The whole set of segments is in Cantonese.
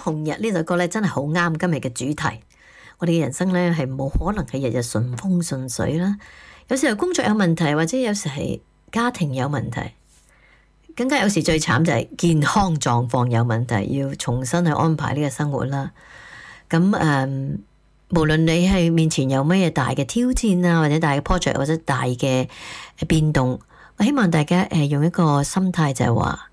紅日呢首歌咧，真係好啱今日嘅主題。我哋嘅人生咧係冇可能係日日順風順水啦，有時候工作有問題，或者有時係家庭有問題，更加有時最慘就係健康狀況有問題，要重新去安排呢個生活啦。咁無論你係面前有咩大嘅挑戰啊，或者大嘅 project 或者大嘅變動，我希望大家用一個心態就係話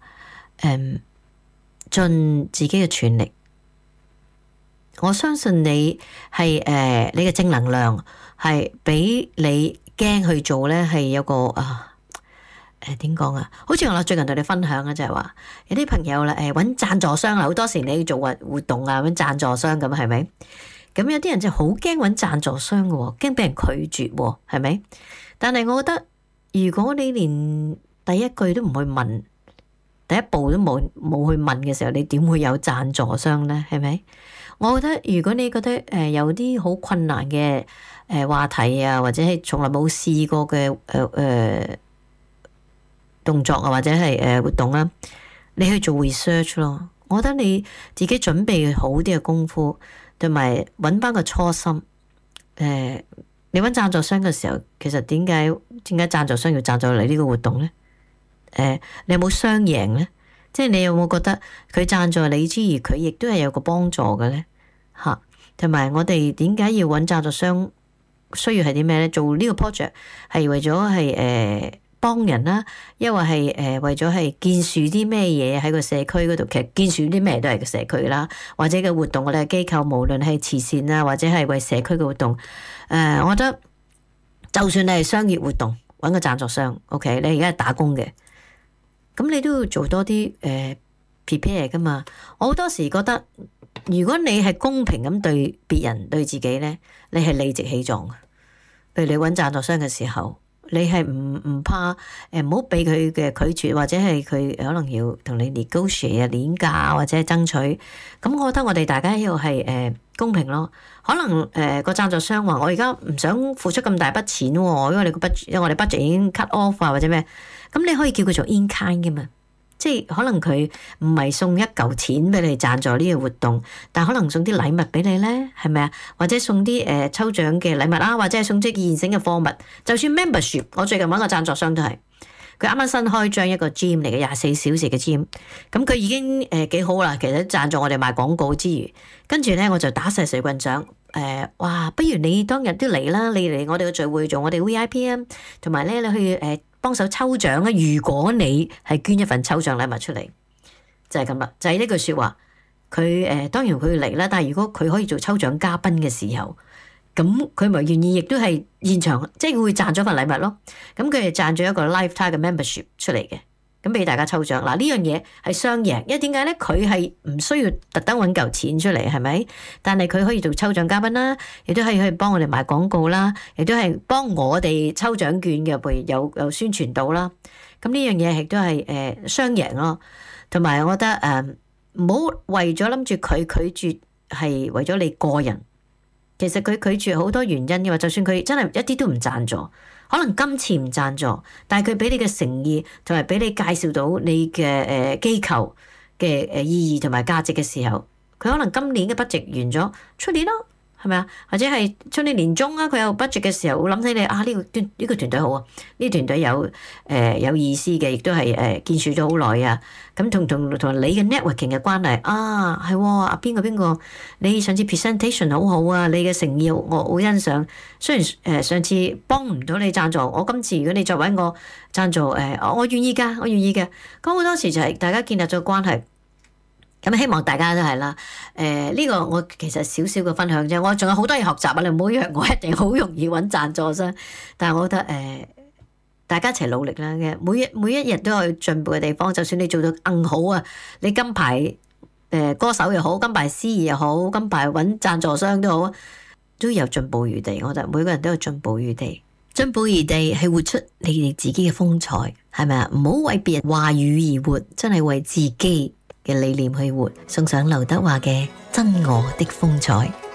盡自己嘅全力。我相信你係你嘅正能量係比你驚去做咧係有個點講啊？好似我最近同你分享嘅就係話有啲朋友啦揾贊助商啦，好多時你做活動啊揾贊助商咁係咪？咁有啲人就好驚揾贊助商嘅喎，驚俾人拒絕喎，係咪？但係我覺得如果你連第一句都唔去問，第一步都冇去問嘅時候，你點會有贊助商咧？係咪？我覺得如果你覺得有啲好困難嘅話題啊，或者係從來冇試過嘅動作啊，或者係活動啦，你去做 research 咯。我覺得你自己準備好啲嘅功夫，同埋揾翻個初心。你揾贊助商嘅時候，其實點解贊助商要贊助你呢個活動咧？你有冇雙贏咧？即係你有冇覺得佢贊助你之餘，佢亦都係有個幫助嘅咧？吓，同埋我哋點解要揾贊助商？需要係啲咩咧？做呢個 project 係為咗係幫人啦，抑或係為咗係建樹啲咩嘢喺個社區嗰度？其實建樹啲咩都係個社區啦，或者嘅活動我哋嘅機構，無論係慈善啊，或者係為社區嘅活動，我覺得就算你係商業活動，揾個贊助商，OK，你而家係打工嘅。咁你都要做多啲prepare 噶嘛？我好多時覺得，如果你係公平咁對別人對自己咧，你係理直氣壯嘅。譬如你揾贊助商嘅時候，你係唔怕唔好俾佢嘅拒絕，或者係佢可能要同你 negotiate 啊、鏈價或者係爭取。咁我覺得我哋大家要係公平咯。可能個贊助商話我而家唔想付出咁大筆錢喎，因為我哋 budget 已經 cut off 啊或者咩。咁你可以叫佢做 in kind 嘅嘛，即係可能佢唔係送一嚿錢俾你贊助呢個活動，但可能送啲禮物俾你咧，係咪啊？或者送啲抽獎嘅禮物啊，或者係送啲現成嘅貨物。就算 membership， 我最近揾個贊助商都係，佢啱啱新開張一個 gym 嚟嘅24小時嘅 gym， 咁佢已經幾好啦。其實贊助我哋賣廣告之餘，跟住咧我就打晒水棍獎。哇！不如你當日都嚟啦，你嚟我哋嘅聚會做我哋 VIP 啊，同埋咧你去幫手抽獎啊！如果你係捐一份抽獎禮物出嚟，就係咁啦，就係呢句説話。佢當然佢要嚟啦，但係如果佢可以做抽獎嘉賓嘅時候，咁佢咪願意，亦都係現場，即係會賺咗份禮物咯。咁佢係賺咗一個 lifetime 嘅 membership 出嚟嘅，咁俾大家抽獎。嗱，呢樣嘢係雙贏，因為點解咧？佢係唔需要特登揾嚿錢出嚟，係咪？但係佢可以做抽獎嘉賓啦，亦都係可以幫我哋賣廣告啦，亦都係幫我哋抽獎券嘅，譬如有宣傳到啦。咁呢樣嘢亦都係雙贏咯。同埋我覺得唔好為咗諗住佢拒絕係為咗你個人，其實佢拒絕好多原因嘅話，就算佢真係一啲都唔贊助，可能今次唔贊助，但係佢俾你嘅誠意同埋俾你介紹到你嘅機構嘅意義同埋價值嘅時候，佢可能今年嘅 budget 完咗，出年咯，係咪啊？或者係出年年中啊，佢有 budget 嘅時候，會諗起你啊，呢個團隊好啊，呢個團隊有意思嘅，亦都係建樹咗好耐啊。咁同你嘅 networking 嘅關係啊，係喎啊，邊個你上次 presentation 好好啊，你嘅誠意我好欣賞。雖然上次幫唔到你贊助，我今次如果你再揾我贊助我願意㗎，我願意嘅。咁好多時就係大家建立咗關係。咁希望大家都係啦。呢個我其實少少嘅分享啫，我仲有好多嘢學習啊！你唔好以為我一定好容易揾贊助商，但係我覺得大家一齊努力啦嘅，每一日都有進步嘅地方。就算你做到更好啊，你金牌歌手又好，金牌司儀又好，金牌揾贊助商都好，都有進步餘地。我覺得每個人都有進步餘地，進步餘地係活出你哋自己嘅風采，係咪啊？唔好為別人話語而活，真係為自己嘅理念去活。送上劉德華嘅《真我的風采》。